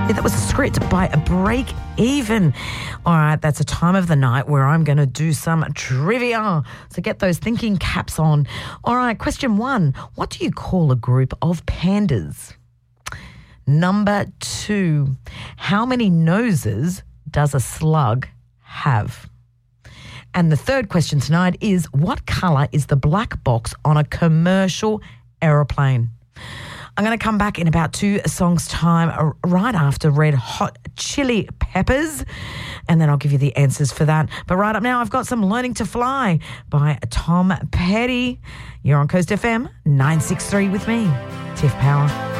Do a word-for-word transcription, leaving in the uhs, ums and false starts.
Yeah, that was a script by a Break Even. All right, that's a time of the night where I'm going to do some trivia. So get those thinking caps on. All right, question one. What do you call a group of pandas? Number two. How many noses does a slug have? And the third question tonight is, what colour is the black box on a commercial aeroplane? I'm going to come back in about two songs' time, right after Red Hot Chili Peppers, and then I'll give you the answers for that. But right up now, I've got some Learning to Fly by Tom Petty. You're on Coast F M nine six three with me, Tiff Power.